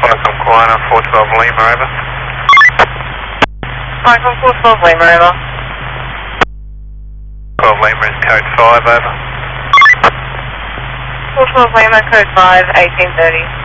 Falcon Quana 412 Lima, over. Falcon 412 Lima, over. 12 Lima is code 5, over. 412 Lima, code 5, 1830.